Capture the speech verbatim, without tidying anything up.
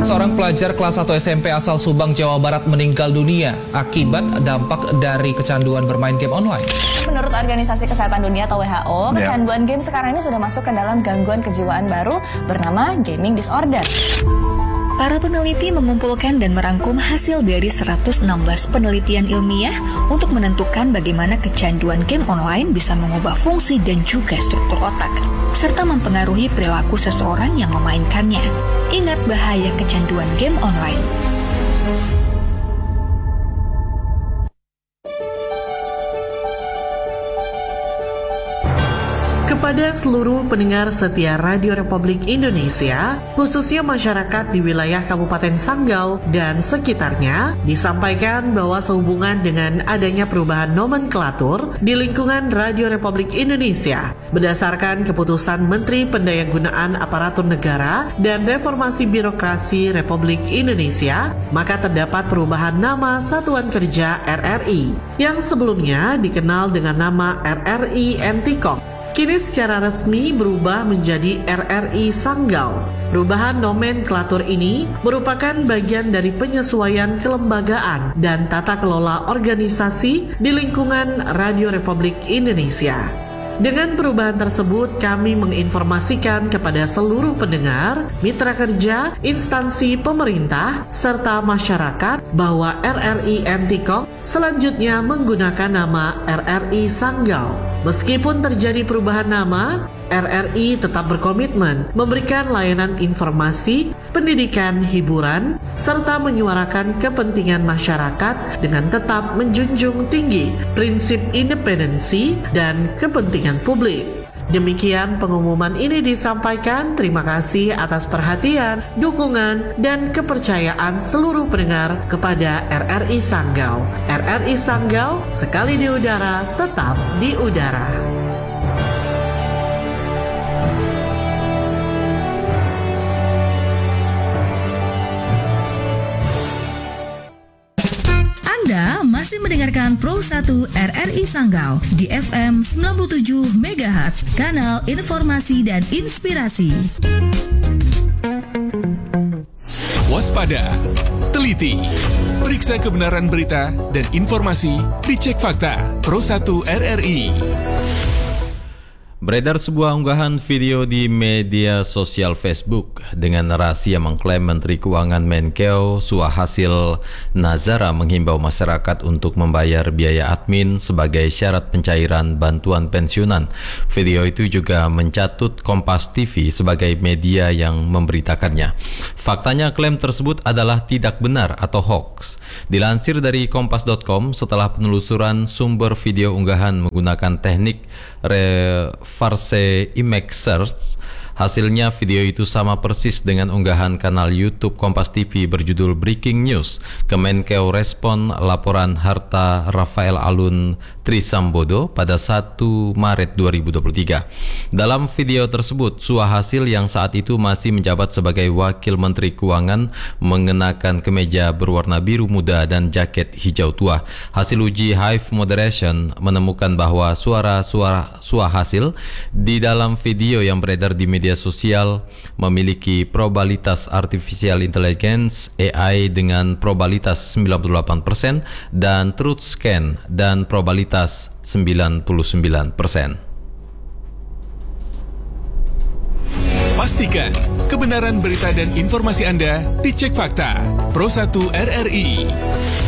Seorang pelajar kelas satu S M P asal Subang, Jawa Barat meninggal dunia akibat dampak dari kecanduan bermain game online. Menurut Organisasi Kesehatan Dunia atau W H O, Ya. kecanduan game sekarang ini sudah masuk ke dalam gangguan kejiwaan baru bernama gaming disorder. Para peneliti mengumpulkan dan merangkum hasil dari seratus enam belas penelitian ilmiah untuk menentukan bagaimana kecanduan game online bisa mengubah fungsi dan juga struktur otak, serta mempengaruhi perilaku seseorang yang memainkannya. Ingat bahaya kecanduan game online. Kepada seluruh pendengar setia Radio Republik Indonesia, khususnya masyarakat di wilayah Kabupaten Sanggau dan sekitarnya, disampaikan bahwa sehubungan dengan adanya perubahan nomenklatur di lingkungan Radio Republik Indonesia, berdasarkan keputusan Menteri Pendayagunaan Aparatur Negara dan Reformasi Birokrasi Republik Indonesia, maka terdapat perubahan nama Satuan Kerja R R I, yang sebelumnya dikenal dengan nama R R I Entikong. Kini secara resmi berubah menjadi R R I Sanggau. Perubahan nomenklatur ini merupakan bagian dari penyesuaian kelembagaan dan tata kelola organisasi di lingkungan Radio Republik Indonesia. Dengan perubahan tersebut, kami menginformasikan kepada seluruh pendengar, mitra kerja, instansi pemerintah, serta masyarakat bahwa R R I Entikong selanjutnya menggunakan nama R R I Sanggau. Meskipun terjadi perubahan nama, R R I tetap berkomitmen memberikan layanan informasi, pendidikan, hiburan, serta menyuarakan kepentingan masyarakat dengan tetap menjunjung tinggi prinsip independensi dan kepentingan publik. Demikian pengumuman ini disampaikan. Terima kasih atas perhatian, dukungan, dan kepercayaan seluruh pendengar kepada R R I Sanggau. R R I Sanggau, sekali di udara, tetap di udara. Anda masih mendengarkan Pro satu R R I Sanggau di F M sembilan puluh tujuh megahertz, kanal informasi dan inspirasi. Waspada, teliti, periksa kebenaran berita dan informasi, dicek fakta. Pro satu R R I. Beredar sebuah unggahan video di media sosial Facebook dengan narasi yang mengklaim Menteri Keuangan Menkeu Suhasil Nazara menghimbau masyarakat untuk membayar biaya admin sebagai syarat pencairan bantuan pensiunan. Video itu juga mencatut Kompas T V sebagai media yang memberitakannya. Faktanya klaim tersebut adalah tidak benar atau hoax. Dilansir dari kompas dot com, setelah penelusuran sumber video unggahan menggunakan teknik reverse image search, hasilnya video itu sama persis dengan unggahan kanal YouTube Kompas T V berjudul Breaking News. Kemenkeu respon laporan harta Rafael Alun Trisambodo pada satu Maret dua ribu dua puluh tiga. Dalam video tersebut, Suhasil yang saat itu masih menjabat sebagai Wakil Menteri Keuangan mengenakan kemeja berwarna biru muda dan jaket hijau tua. Hasil uji Hive Moderation menemukan bahwa suara-suara Suhasil di dalam video yang beredar di media sosial memiliki probabilitas artificial intelligence A I dengan probabilitas sembilan puluh delapan persen dan truth scan dan probabilitas sembilan puluh sembilan persen. Pastikan kebenaran berita dan informasi Anda dicek fakta. Pro satu R R I.